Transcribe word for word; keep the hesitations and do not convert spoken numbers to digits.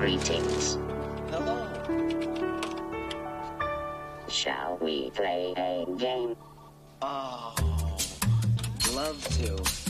Greetings. Hello. Shall we play a game? Oh, love to.